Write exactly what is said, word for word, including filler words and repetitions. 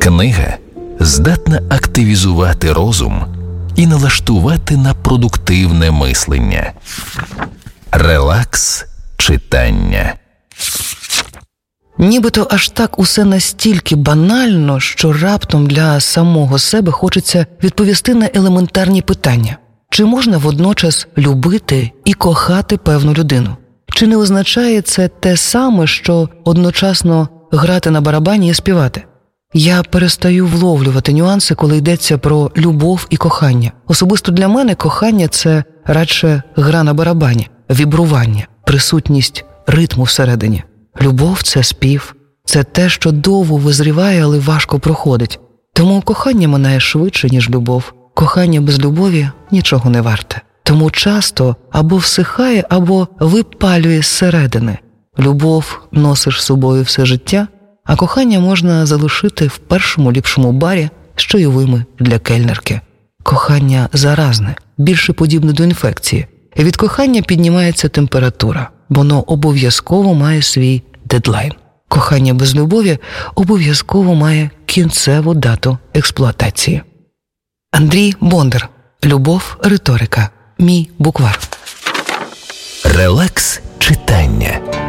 Книга здатна активізувати розум і налаштувати на продуктивне мислення. Релакс читання. Нібито аж так усе настільки банально, що раптом для самого себе хочеться відповісти на елементарні питання. Чи можна водночас любити і кохати певну людину? Чи не означає це те саме, що одночасно грати на барабані і співати? Я перестаю вловлювати нюанси, коли йдеться про любов і кохання. Особисто для мене кохання – це радше гра на барабані, вібрування, присутність ритму всередині. Любов – це спів, це те, що довго визріває, але важко проходить. Тому кохання минає швидше, ніж любов. Кохання без любові нічого не варте. Тому часто або всихає, або випалює зсередини. Любов носиш з собою все життя, а кохання можна залишити в першому ліпшому барі з чайовими для кельнерки. Кохання заразне, більше подібне до інфекції. І від кохання піднімається температура. Воно обов'язково має свій дедлайн. Кохання без любові обов'язково має кінцеву дату експлуатації. Андрій Бондар. Любов, риторика. Мій буквар. Релакс читання.